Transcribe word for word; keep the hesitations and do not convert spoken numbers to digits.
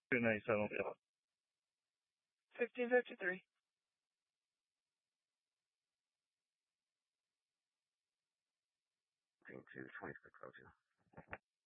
two ninety-seven. fifteen fifty-three. Two twenty-six oh two.